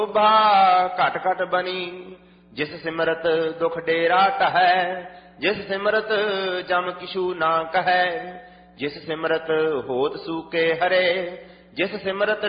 ਸ਼ੋਭਾ ਘਟ ਘਟ ਬਣੀ, ਜਿਸ ਸਿਮਰਤ ਦੁਖ ਡੇਰਾ ਟਹੈ, ਜਿਸ ਸਿਮਰਤ ਜਮ ਕਿਛੂ ਨਾ ਕਹੈ, ਜਿਸ ਸਿਮਰਤ ਹੋਤ ਸੂਕੇ ਹਰੇ, ਜਿਸ ਸਿਮਰਤ